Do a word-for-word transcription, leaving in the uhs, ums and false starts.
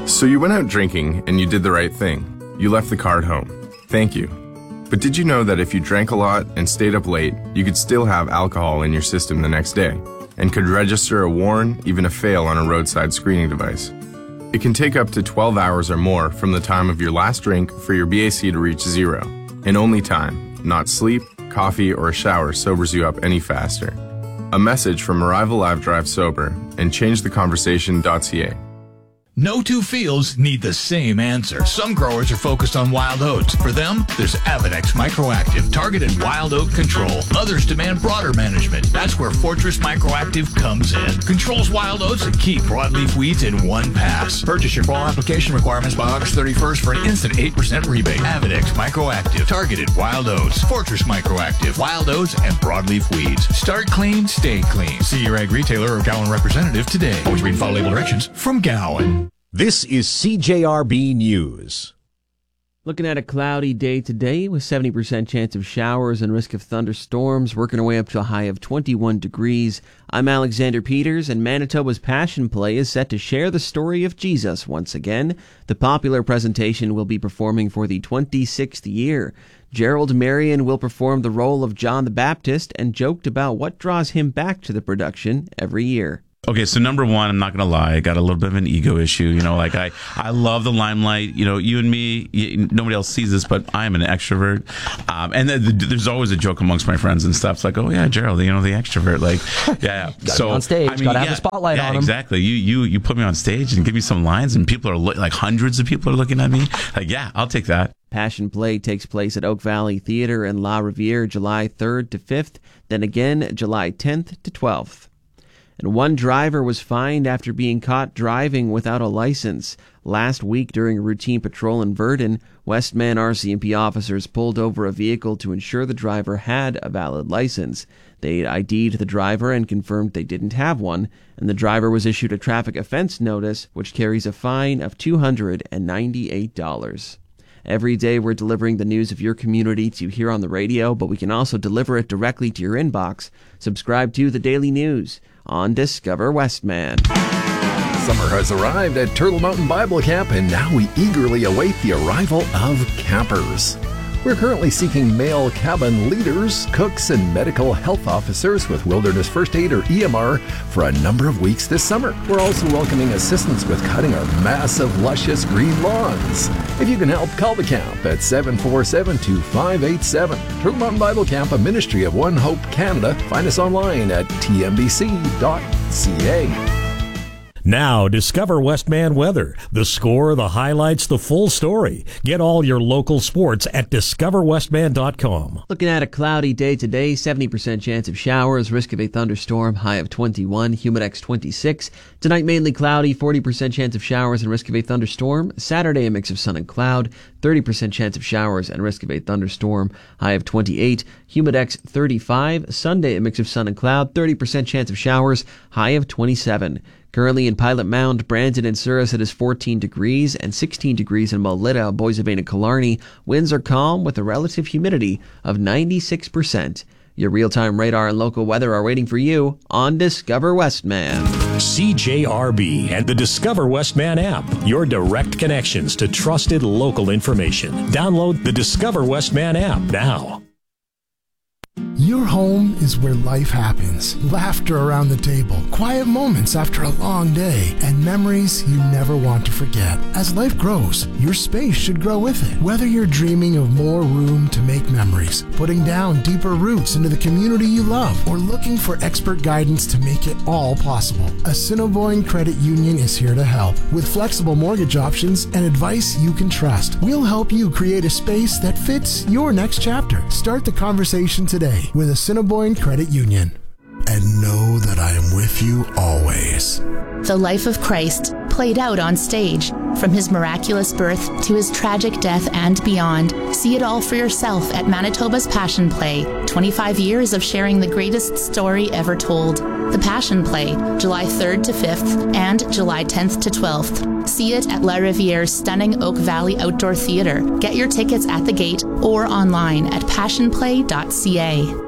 So you went out drinking and you did the right thing. You left the car at home. Thank you. But did you know that if you drank a lot and stayed up late, you could still have alcohol in your system the next day and could register a warn, even a fail on a roadside screening device? It can take up to twelve hours or more from the time of your last drink for your B A C to reach zero. And only time, not sleep, coffee, or a shower sobers you up any faster. A message from Arrive Alive Drive Sober and change the conversation dot c a. No two fields need the same answer. Some growers are focused on wild oats. For them, there's Avenex Microactive targeted wild oat control. Others demand broader management. That's where Fortress Microactive comes in. Controls wild oats and key broadleaf weeds in one pass. Purchase your fall application requirements by August thirty-first for an instant eight percent rebate. Avenex Microactive targeted wild oats. Fortress Microactive wild oats and broadleaf weeds. Start clean, stay clean. See your ag retailer or Gowan representative today. Always read and follow label directions from Gowan. This is C J R B News. Looking at a cloudy day today with seventy percent chance of showers and risk of thunderstorms, working our way up to a high of twenty-one degrees. I'm Alexander Peters, and Manitoba's Passion Play is set to share the story of Jesus once again. The popular presentation will be performing for the twenty-sixth year. Gerald Marion will perform the role of John the Baptist and joked about what draws him back to the production every year. Okay, so number one, I'm not going to lie, I got a little bit of an ego issue. You know, like I, I love the limelight. You know, you and me, you, nobody else sees this, but I'm an extrovert. Um, and the, the, there's always a joke amongst my friends and stuff. It's like, oh yeah, Gerald, you know, the extrovert. Like, yeah. Gotta so be on stage, I mean, gotta have yeah, the spotlight yeah, on him. Exactly. You, you, you put me on stage and give me some lines, and people are lo- like hundreds of people are looking at me. Like, yeah, I'll take that. Passion Play takes place at Oak Valley Theatre in La Riviere, July third to fifth, then again July tenth to twelfth. And one driver was fined after being caught driving without a license. Last week during a routine patrol in Verdon, Westman R C M P officers pulled over a vehicle to ensure the driver had a valid license. They I D'd the driver and confirmed they didn't have one, and the driver was issued a traffic offense notice, which carries a fine of two hundred ninety-eight dollars. Every day we're delivering the news of your community to you here on the radio, but we can also deliver it directly to your inbox. Subscribe to the Daily News on Discover Westman. Summer has arrived at Turtle Mountain Bible Camp, and now we eagerly await the arrival of campers. We're currently seeking male cabin leaders, cooks, and medical health officers with Wilderness First Aid or E M R for a number of weeks this summer. We're also welcoming assistance with cutting our massive, luscious green lawns. If you can help, call the camp at seven four seven, two five eight seven. Turtle Mountain Bible Camp, a ministry of One Hope Canada. Find us online at t m b c dot c a. Now, discover Westman weather. The score, the highlights, the full story. Get all your local sports at discover westman dot com. Looking at a cloudy day today, seventy percent chance of showers, risk of a thunderstorm, high of twenty-one, Humidex twenty-six. Tonight, mainly cloudy, forty percent chance of showers and risk of a thunderstorm. Saturday, a mix of sun and cloud, thirty percent chance of showers and risk of a thunderstorm, high of twenty-eight, Humidex thirty-five. Sunday, a mix of sun and cloud, thirty percent chance of showers, high of twenty-seven. Currently in Pilot Mound, Brandon and Surus, it is fourteen degrees and sixteen degrees in Melita, Boissevain and Killarney. Winds are calm with a relative humidity of ninety-six percent. Your real-time radar and local weather are waiting for you on Discover Westman. C J R B and the Discover Westman app. Your direct connections to trusted local information. Download the Discover Westman app now. Your home is where life happens. Laughter around the table, quiet moments after a long day, and memories you never want to forget. As life grows, your space should grow with it. Whether you're dreaming of more room to make memories, putting down deeper roots into the community you love, or looking for expert guidance to make it all possible, Assiniboine Credit Union is here to help. With flexible mortgage options and advice you can trust, we'll help you create a space that fits your next chapter. Start the conversation today with Assiniboine Credit Union. And know that I am with you always. The life of Christ played out on stage, from his miraculous birth to his tragic death and beyond. See it all for yourself at Manitoba's Passion Play. twenty-five years of sharing the greatest story ever told. The Passion Play, July third to fifth and July tenth to twelfth. See it at La Riviere's stunning Oak Valley Outdoor Theatre. Get your tickets at the gate or online at passion play dot c a.